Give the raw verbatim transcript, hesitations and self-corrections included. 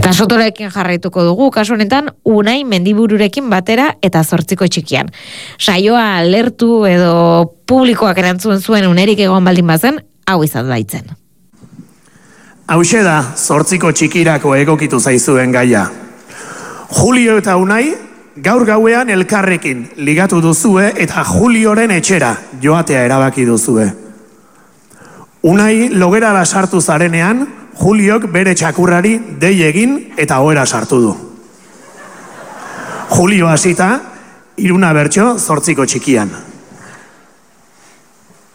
Kasotorekin jarraituko dugu, kasu honetan Unai Mendibururekin batera eta Zortziko txikian. Saioa lertu edo publikoak erantzuen zuen unerik egon baldin bazen, hau izan baitzen. Hauxe da, Zortziko txikirako egokitu zaizuen gaia. Julio eta Unai, gaur gauean elkarrekin ligatu duzue eta Julioren etxera joatea erabaki duzue. Unai logerara sartu zarenean, Juliok bere txakurrari dei egin eta ohera sartu du. Julio hasita, Iruna bertso Zortziko txikian.